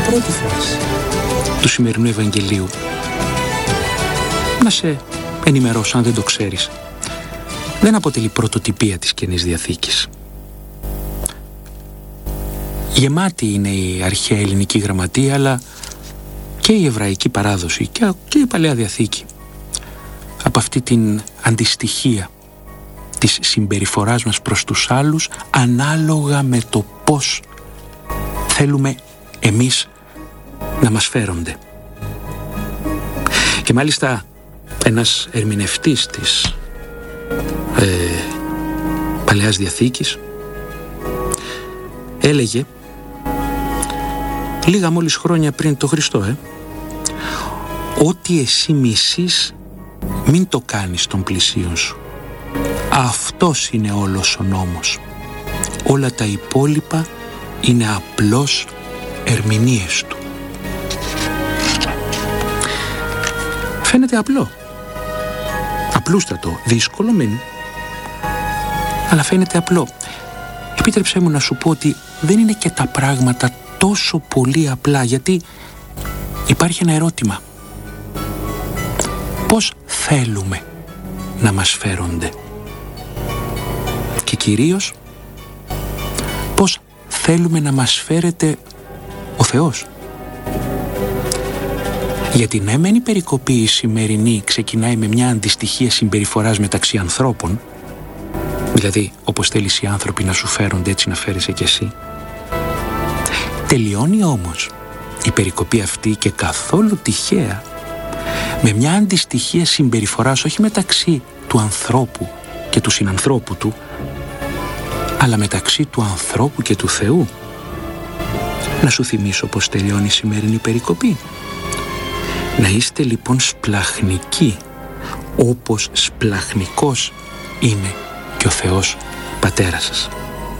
πρώτη φράση του σημερινού Ευαγγελίου. Να σε ενημερώσω αν δεν το ξέρεις. Δεν αποτελεί πρωτοτυπία της Καινής Διαθήκης. Γεμάτη είναι η αρχαία ελληνική γραμματεία, αλλά και η εβραϊκή παράδοση και η Παλαιά Διαθήκη από αυτή την αντιστοιχία της συμπεριφοράς μας προς τους άλλους ανάλογα με το πώς θέλουμε εμείς να μας φέρονται. Και μάλιστα ένας ερμηνευτής της Παλαιάς Διαθήκης έλεγε λίγα μόλις χρόνια πριν το Χριστό ό,τι εσύ μισείς μην το κάνεις στον πλησίον σου. Αυτός είναι όλος ο νόμος. Όλα τα υπόλοιπα είναι απλώς ερμηνείες του. Φαίνεται απλό, απλούστατο, δύσκολο μεν, αλλά φαίνεται απλό. Επίτρεψέ μου να σου πω ότι δεν είναι και τα πράγματα τόσο πολύ απλά, γιατί υπάρχει ένα ερώτημα. Πώς θέλουμε να μας φέρονται? Και κυρίως, πώς θέλουμε να μας φέρεται ο Θεός? Γιατί ναι μεν η περικοπή η σημερινή ξεκινάει με μια αντιστοιχία συμπεριφοράς μεταξύ ανθρώπων, δηλαδή όπως θέλεις οι άνθρωποι να σου φέρονται έτσι να φέρεσαι κι εσύ. Τελειώνει όμως η περικοπή αυτή και καθόλου τυχαία με μια αντιστοιχία συμπεριφοράς όχι μεταξύ του ανθρώπου και του συνανθρώπου του, αλλά μεταξύ του ανθρώπου και του Θεού. Να σου θυμίσω πως τελειώνει η σημερινή περικοπή. Να είστε λοιπόν σπλαχνικοί, όπως σπλαχνικός είναι και ο Θεός Πατέρας σας.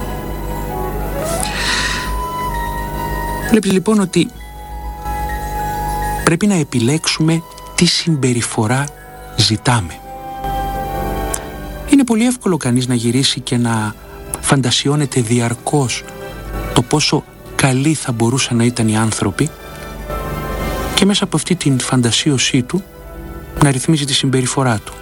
Βλέπεις λοιπόν ότι πρέπει να επιλέξουμε τι συμπεριφορά ζητάμε. Είναι πολύ εύκολο κανείς να γυρίσει και να φαντασιώνεται διαρκώς το πόσο καλοί θα μπορούσαν να ήταν οι άνθρωποι και μέσα από αυτή την φαντασίωσή του να ρυθμίζει τη συμπεριφορά του.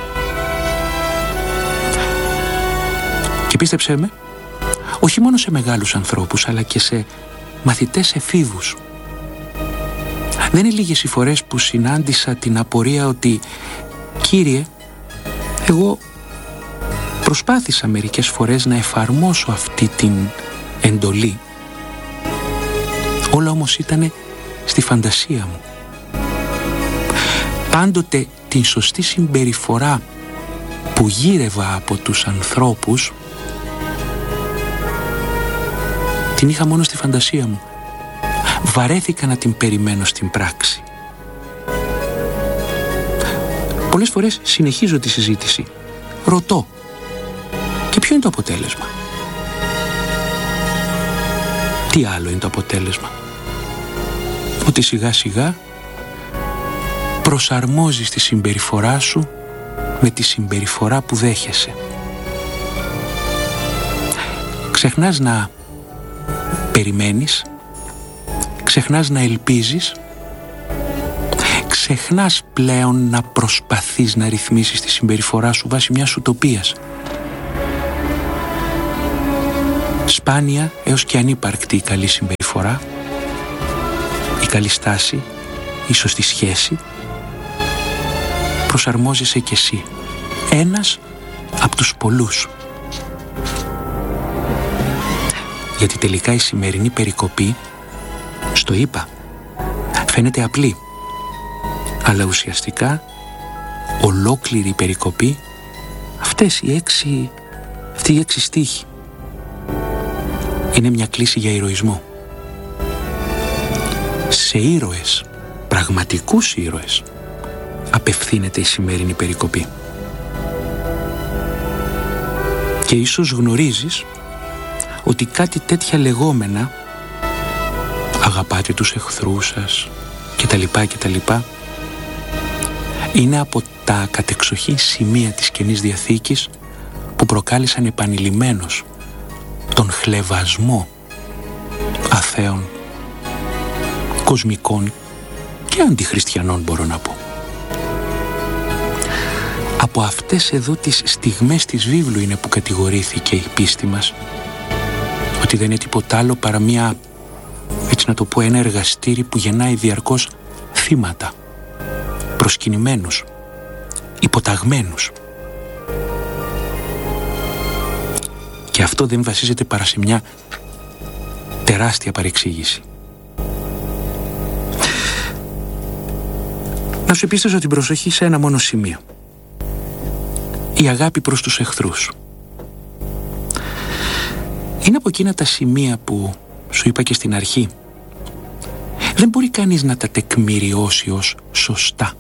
Και πίστεψέ με, όχι μόνο σε μεγάλους ανθρώπους αλλά και σε μαθητές εφήβους. Δεν είναι λίγες οι φορές που συνάντησα την απορία ότι «Κύριε, εγώ προσπάθησα μερικές φορές να εφαρμόσω αυτή την εντολή. Όλα όμως ήτανε στη φαντασία μου. Πάντοτε την σωστή συμπεριφορά που γύρευα από τους ανθρώπους την είχα μόνο στη φαντασία μου. Βαρέθηκα να την περιμένω στην πράξη». Πολλές φορές συνεχίζω τη συζήτηση. Ρωτώ, και ποιο είναι το αποτέλεσμα? Τι άλλο είναι το αποτέλεσμα? Ότι σιγά σιγά προσαρμόζεις τη συμπεριφορά σου με τη συμπεριφορά που δέχεσαι. Ξεχνάς να περιμένεις, ξεχνάς να ελπίζεις, ξεχνάς πλέον να προσπαθείς να ρυθμίσεις τη συμπεριφορά σου βάσει μιας ουτοπίας. Σπάνια έως και ανύπαρκτη η καλή συμπεριφορά, η καλή στάση, η σωστή σχέση. Προσαρμόζεσαι κι εσύ, ένας από τους πολλούς. Γιατί τελικά η σημερινή περικοπή, στο είπα, φαίνεται απλή, αλλά ουσιαστικά ολόκληρη η περικοπή, αυτοί οι 6 στίχοι, είναι μια κλίση για ηρωισμό. Σε ήρωες, πραγματικούς ήρωες, απευθύνεται η σημερινή περικοπή. Και ίσως γνωρίζεις ότι κάτι τέτοια λεγόμενα «αγαπάτε τους εχθρούς σας» κτλ. Είναι από τα κατεξοχήν σημεία της Καινής Διαθήκης που προκάλεσαν επανειλημμένως τον χλευασμό αθέων κοσμικών και αντιχριστιανών, μπορώ να πω. Από αυτές εδώ τις στιγμές της βίβλου είναι που κατηγορήθηκε η πίστη μας, ότι δεν είναι τίποτα άλλο παρά μια, έτσι να το πω, ένα εργαστήρι που γεννάει διαρκώς θύματα, προσκυνημένους, υποταγμένους. Και αυτό δεν βασίζεται παρά σε μια τεράστια παρεξήγηση. Να σου επίστρεψω την προσοχή σε ένα μόνο σημείο. Η αγάπη προς τους εχθρούς. Είναι από εκείνα τα σημεία που σου είπα και στην αρχή. Δεν μπορεί κανείς να τα τεκμηριώσει ως σωστά,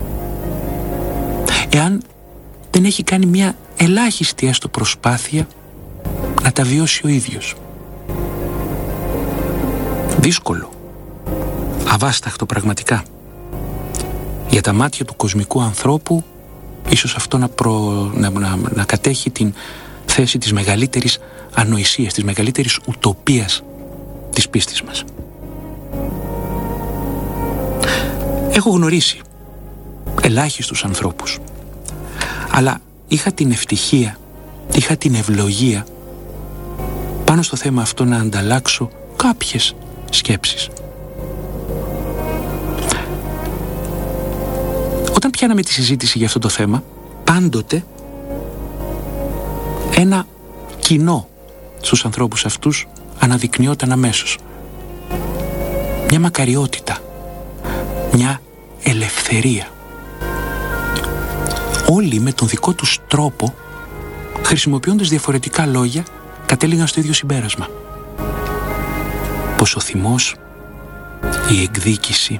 εάν δεν έχει κάνει μια ελάχιστη έστω προσπάθεια να τα βιώσει ο ίδιος. Δύσκολο, αβάσταχτο πραγματικά. Για τα μάτια του κοσμικού ανθρώπου ίσως αυτό να κατέχει την θέση της μεγαλύτερης ανοησίας, της μεγαλύτερης ουτοπίας της πίστης μας. Έχω γνωρίσει ελάχιστους ανθρώπους, αλλά είχα την ευτυχία, είχα την ευλογία πάνω στο θέμα αυτό να ανταλλάξω κάποιες σκέψεις. Όταν πιάναμε τη συζήτηση για αυτό το θέμα, πάντοτε ένα κοινό στους ανθρώπους αυτούς αναδεικνυόταν αμέσως. Μια μακαριότητα, μια ελευθερία. Όλοι με τον δικό τους τρόπο, χρησιμοποιώντας διαφορετικά λόγια, κατέληγαν στο ίδιο συμπέρασμα. Πως ο θυμός, η εκδίκηση,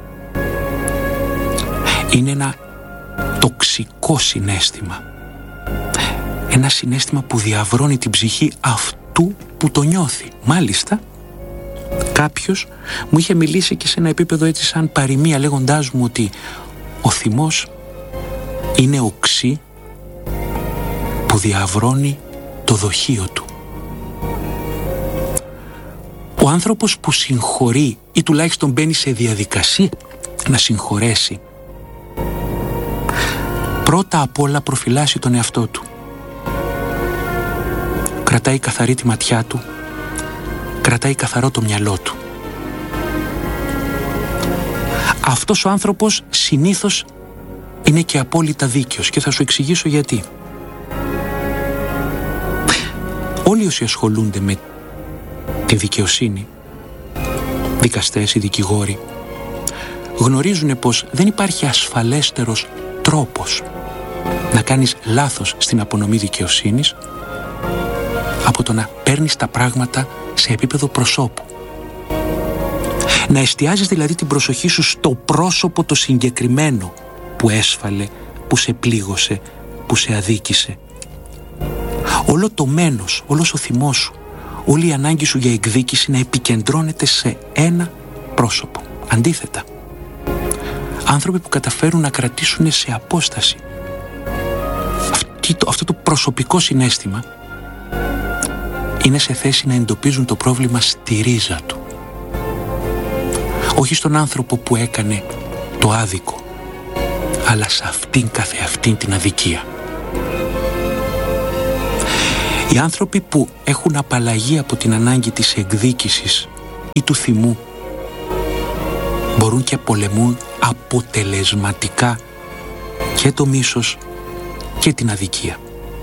είναι ένα τοξικό συναίσθημα. Ένα συναίσθημα που διαβρώνει την ψυχή αυτού που το νιώθει. Μάλιστα, κάποιος μου είχε μιλήσει και σε ένα επίπεδο έτσι σαν παροιμία, λέγοντάς μου ότι ο θυμός είναι οξύ που διαβρώνει το δοχείο του. Ο άνθρωπος που συγχωρεί ή τουλάχιστον μπαίνει σε διαδικασία να συγχωρέσει, πρώτα απ' όλα προφυλάσσει τον εαυτό του. Κρατάει καθαρή τη ματιά του, κρατάει καθαρό το μυαλό του. Αυτός ο άνθρωπος συνήθως είναι και απόλυτα δίκαιος και θα σου εξηγήσω γιατί. Όλοι όσοι ασχολούνται με τη δικαιοσύνη, δικαστές ή δικηγόροι, γνωρίζουν πως δεν υπάρχει ασφαλέστερος τρόπος να κάνεις λάθος στην απονομή δικαιοσύνης από το να παίρνεις τα πράγματα σε επίπεδο προσώπου. Να εστιάζεις δηλαδή την προσοχή σου στο πρόσωπο το συγκεκριμένο που έσφαλε, που σε πλήγωσε, που σε αδίκησε. Όλο το μένος, όλος ο θυμός σου, όλη η ανάγκη σου για εκδίκηση να επικεντρώνεται σε ένα πρόσωπο. Αντίθετα, άνθρωποι που καταφέρουν να κρατήσουν σε απόσταση αυτό το προσωπικό συναίσθημα είναι σε θέση να εντοπίζουν το πρόβλημα στη ρίζα του. Όχι στον άνθρωπο που έκανε το άδικο, αλλά σε αυτήν καθεαυτήν την αδικία. Οι άνθρωποι που έχουν απαλλαγή από την ανάγκη της εκδίκησης ή του θυμού μπορούν και πολεμούν αποτελεσματικά και το μίσος και την αδικία.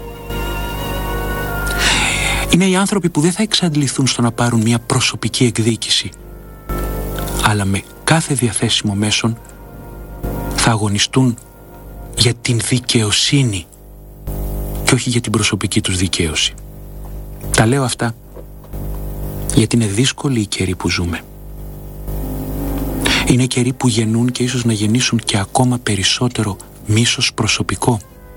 Είναι οι άνθρωποι που δεν θα εξαντληθούν στο να πάρουν μια προσωπική εκδίκηση, αλλά με κάθε διαθέσιμο μέσον θα αγωνιστούν για την δικαιοσύνη και όχι για την προσωπική τους δικαίωση. Τα λέω αυτά γιατί είναι δύσκολη η καιρή που ζούμε. Είναι καιροί που γεννούν και ίσως να γεννήσουν και ακόμα περισσότερο μίσος προσωπικό.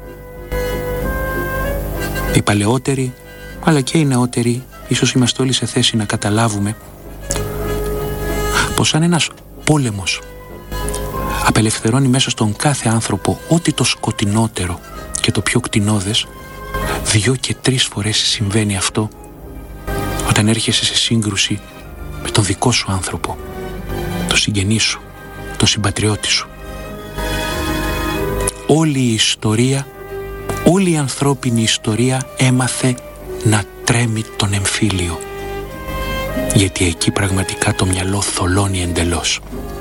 Οι παλαιότεροι, αλλά και οι νεότεροι, ίσως είμαστε όλοι σε θέση να καταλάβουμε πως αν ένας πόλεμος απελευθερώνει μέσα στον κάθε άνθρωπο ό,τι το σκοτεινότερο και το πιο κτηνώδες, 2 και 3 φορές συμβαίνει αυτό όταν έρχεσαι σε σύγκρουση με τον δικό σου άνθρωπο, το συγγενή σου, το συμπατριώτη σου. Όλη η ιστορία, όλη η ανθρώπινη ιστορία έμαθε να τρέμει τον εμφύλιο. Γιατί εκεί πραγματικά το μυαλό θολώνει εντελώς.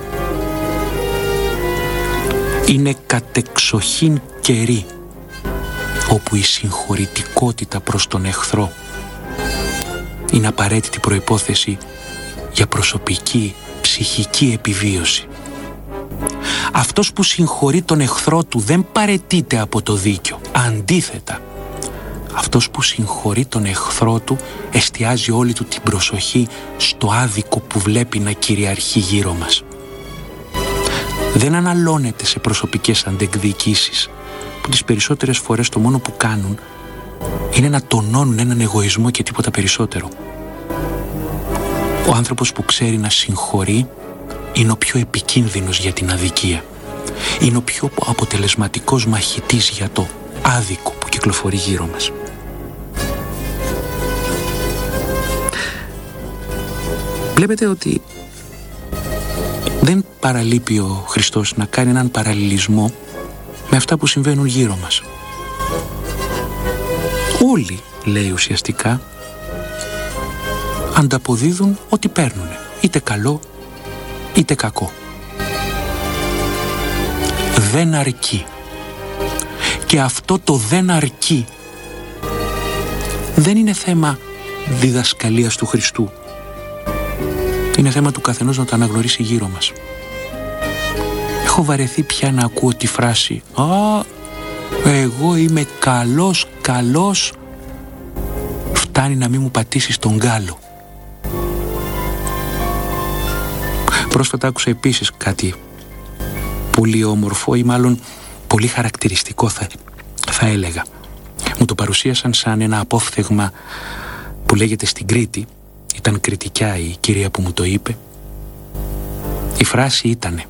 Είναι κατεξοχήν καιρή όπου η συγχωρητικότητα προς τον εχθρό είναι απαραίτητη προϋπόθεση για προσωπική, ψυχική επιβίωση. Αυτός που συγχωρεί τον εχθρό του δεν παραιτείται από το δίκιο. Αντίθετα, αυτός που συγχωρεί τον εχθρό του εστιάζει όλη του την προσοχή στο άδικο που βλέπει να κυριαρχεί γύρω μας. Δεν αναλώνεται σε προσωπικές αντεκδικήσεις που τις περισσότερες φορές το μόνο που κάνουν είναι να τονώνουν έναν εγωισμό και τίποτα περισσότερο. Ο άνθρωπος που ξέρει να συγχωρεί είναι ο πιο επικίνδυνος για την αδικία. Είναι ο πιο αποτελεσματικός μαχητής για το άδικο που κυκλοφορεί γύρω μας. Βλέπετε ότι δεν παραλείπει ο Χριστός να κάνει έναν παραλληλισμό με αυτά που συμβαίνουν γύρω μας. Όλοι, λέει ουσιαστικά, ανταποδίδουν ό,τι παίρνουν, είτε καλό είτε κακό. Δεν αρκεί. Και αυτό το δεν αρκεί δεν είναι θέμα διδασκαλίας του Χριστού. Είναι θέμα του καθενός να το αναγνωρίσει γύρω μας. Έχω βαρεθεί πια να ακούω τη φράση «Α, εγώ είμαι καλός, φτάνει να μην μου πατήσεις τον γκάλο». Πρόσφατα άκουσα επίσης κάτι πολύ όμορφο ή μάλλον πολύ χαρακτηριστικό θα έλεγα. Μου το παρουσίασαν σαν ένα απόφθεγμα που λέγεται στην Κρήτη. Ήταν κριτικιά η κυρία που μου το είπε. Η φράση ήτανε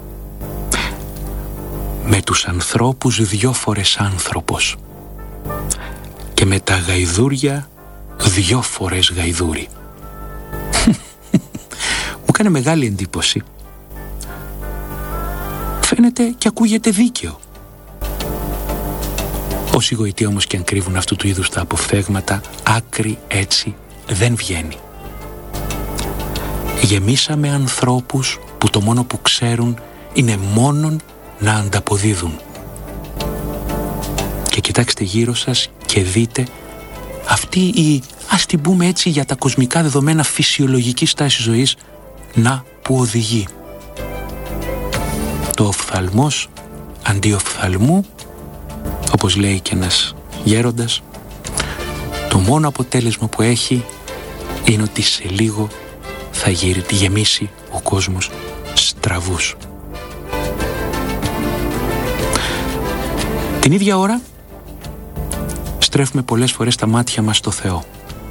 «Με τους ανθρώπους 2 φορές άνθρωπος και με τα γαϊδούρια 2 φορές γαϊδούρι». Μου έκανε μεγάλη εντύπωση. Φαίνεται και ακούγεται δίκαιο. Όσοι γοητοί όμως και αν κρύβουν αυτού του είδους τα αποφθέγματα, άκρη έτσι δεν βγαίνει. Γεμίσαμε ανθρώπους που το μόνο που ξέρουν είναι μόνον να ανταποδίδουν. Και κοιτάξτε γύρω σας και δείτε αυτή η, ας την πούμε έτσι για τα κοσμικά δεδομένα, φυσιολογική στάση ζωής να που οδηγεί. Το οφθαλμός αντί οφθαλμού, όπως λέει και ένας γέροντας, το μόνο αποτέλεσμα που έχει είναι ότι σε λίγο θα γεμίσει ο κόσμος στραβούς. Την ίδια ώρα στρέφουμε πολλές φορές τα μάτια μας στο Θεό.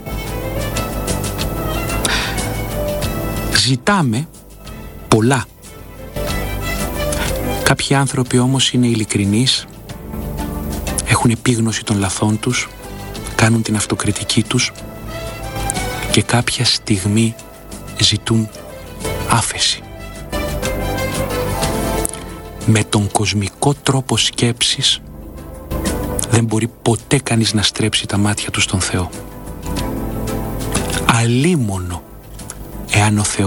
Ζητάμε πολλά. Κάποιοι άνθρωποι όμως είναι ειλικρινείς, έχουν επίγνωση των λαθών τους, κάνουν την αυτοκριτική τους και κάποια στιγμή ζητούν άφεση. Με τον κοσμικό τρόπο σκέψης δεν μπορεί ποτέ κανείς να στρέψει τα μάτια του στον Θεό. Αλίμονο εάν ο Θεός